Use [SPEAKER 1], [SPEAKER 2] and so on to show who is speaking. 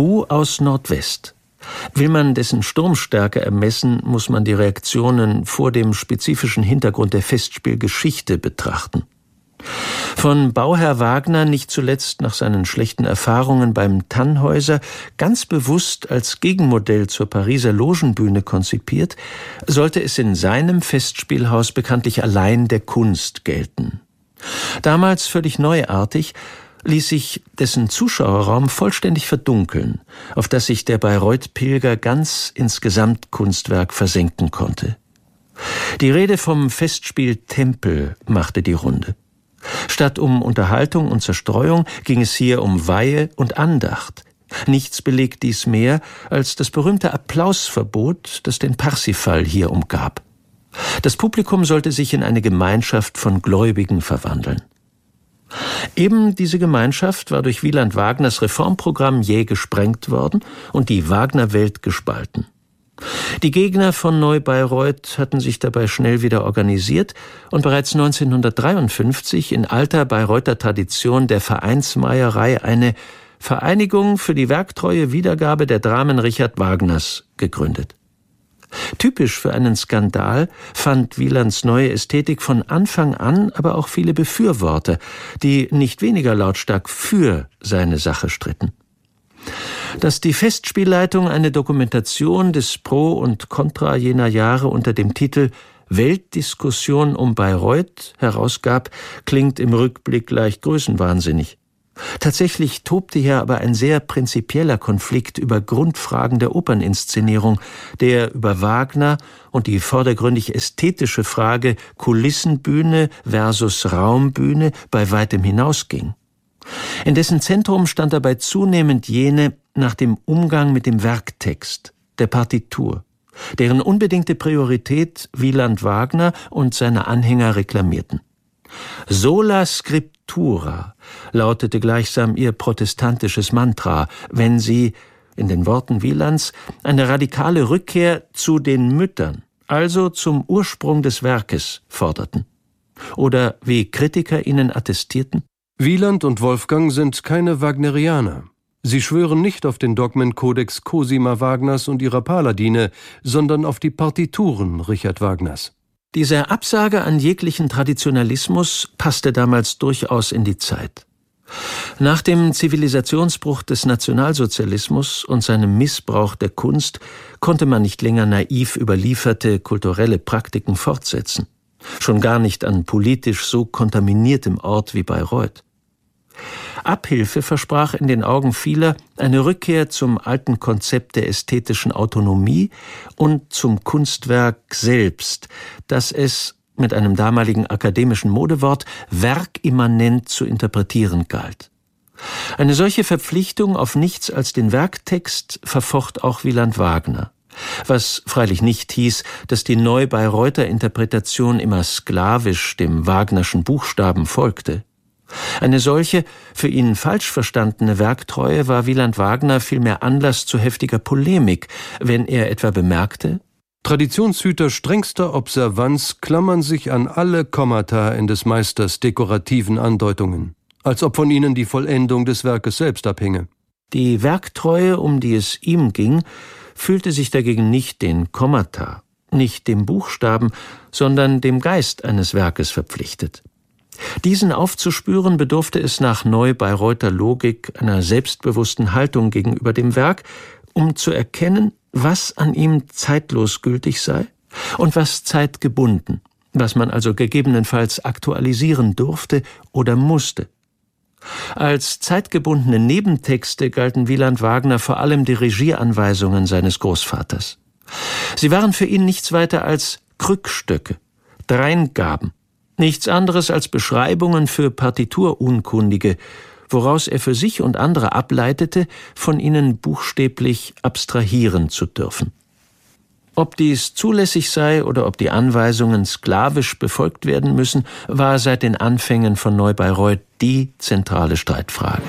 [SPEAKER 1] Tabu aus Nordwest. Will man dessen Sturmstärke ermessen, muss man die Reaktionen vor dem spezifischen Hintergrund der Festspielgeschichte betrachten. Von Bauherr Wagner, nicht zuletzt nach seinen schlechten Erfahrungen beim Tannhäuser, ganz bewusst als Gegenmodell zur Pariser Logenbühne konzipiert, sollte es in seinem Festspielhaus bekanntlich allein der Kunst gelten. Damals völlig neuartig, ließ sich dessen Zuschauerraum vollständig verdunkeln, auf das sich der Bayreuth-Pilger ganz ins Gesamtkunstwerk versenken konnte. Die Rede vom Festspiel Tempel machte die Runde. Statt um Unterhaltung und Zerstreuung ging es hier um Weihe und Andacht. Nichts belegt dies mehr als das berühmte Applausverbot, das den Parsifal hier umgab. Das Publikum sollte sich in eine Gemeinschaft von Gläubigen verwandeln. Eben diese Gemeinschaft war durch Wieland Wagners Reformprogramm jäh gesprengt worden und die Wagner-Welt gespalten. Die Gegner von Neu-Bayreuth hatten sich dabei schnell wieder organisiert und bereits 1953 in alter Bayreuther Tradition der Vereinsmeierei eine Vereinigung für die werktreue Wiedergabe der Dramen Richard Wagners gegründet. Typisch für einen Skandal fand Wielands neue Ästhetik von Anfang an aber auch viele Befürworter, die nicht weniger lautstark für seine Sache stritten. Dass die Festspielleitung eine Dokumentation des Pro und Contra jener Jahre unter dem Titel »Weltdiskussion um Bayreuth« herausgab, klingt im Rückblick leicht größenwahnsinnig. Tatsächlich tobte hier aber ein sehr prinzipieller Konflikt über Grundfragen der Operninszenierung, der über Wagner und die vordergründig ästhetische Frage Kulissenbühne versus Raumbühne bei weitem hinausging. In dessen Zentrum stand dabei zunehmend jene nach dem Umgang mit dem Werktext, der Partitur, deren unbedingte Priorität Wieland Wagner und seine Anhänger reklamierten. Sola scriptura lautete gleichsam ihr protestantisches Mantra, wenn sie, in den Worten Wielands, eine radikale Rückkehr zu den Müttern, also zum Ursprung des Werkes, forderten. Oder wie Kritiker ihnen attestierten:
[SPEAKER 2] Wieland und Wolfgang sind keine Wagnerianer. Sie schwören nicht auf den Dogmenkodex Cosima Wagners und ihrer Paladine, sondern auf die Partituren Richard Wagners.
[SPEAKER 1] Diese Absage an jeglichen Traditionalismus passte damals durchaus in die Zeit. Nach dem Zivilisationsbruch des Nationalsozialismus und seinem Missbrauch der Kunst konnte man nicht länger naiv überlieferte kulturelle Praktiken fortsetzen. Schon gar nicht an politisch so kontaminiertem Ort wie Bayreuth. Abhilfe versprach in den Augen vieler eine Rückkehr zum alten Konzept der ästhetischen Autonomie und zum Kunstwerk selbst, das es, mit einem damaligen akademischen Modewort, werkimmanent zu interpretieren galt. Eine solche Verpflichtung auf nichts als den Werktext verfocht auch Wieland Wagner. Was freilich nicht hieß, dass die Neu-Bayreuther Interpretation immer sklavisch dem Wagnerschen Buchstaben folgte. Eine solche, für ihn falsch verstandene Werktreue war Wieland Wagner vielmehr Anlass zu heftiger Polemik, wenn er etwa bemerkte:
[SPEAKER 2] Traditionshüter strengster Observanz klammern sich an alle Kommata in des Meisters dekorativen Andeutungen, als ob von ihnen die Vollendung des Werkes selbst abhinge.
[SPEAKER 1] Die Werktreue, um die es ihm ging, fühlte sich dagegen nicht den Kommata, nicht dem Buchstaben, sondern dem Geist eines Werkes verpflichtet. Diesen aufzuspüren bedurfte es nach Neu-Bayreuther Logik einer selbstbewussten Haltung gegenüber dem Werk, um zu erkennen, was an ihm zeitlos gültig sei und was zeitgebunden, was man also gegebenenfalls aktualisieren durfte oder musste. Als zeitgebundene Nebentexte galten Wieland Wagner vor allem die Regieanweisungen seines Großvaters. Sie waren für ihn nichts weiter als Krückstöcke, Dreingaben, nichts anderes als Beschreibungen für Partiturunkundige, woraus er für sich und andere ableitete, von ihnen buchstäblich abstrahieren zu dürfen. Ob dies zulässig sei oder ob die Anweisungen sklavisch befolgt werden müssen, war seit den Anfängen von Neu-Bayreuth die zentrale Streitfrage.